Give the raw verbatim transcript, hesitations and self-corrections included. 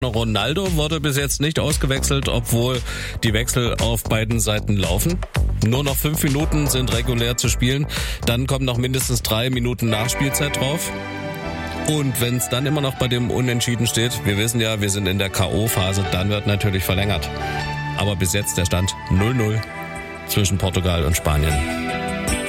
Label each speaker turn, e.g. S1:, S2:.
S1: Ronaldo wurde bis jetzt nicht ausgewechselt, obwohl die Wechsel auf beiden Seiten laufen. Nur noch fünf Minuten sind regulär zu spielen. Dann kommen noch mindestens drei Minuten Nachspielzeit drauf. Und wenn es dann immer noch bei dem Unentschieden steht, wir wissen ja, wir sind in der K O-Phase, dann wird natürlich verlängert. Aber bis jetzt der Stand null null zwischen Portugal und Spanien.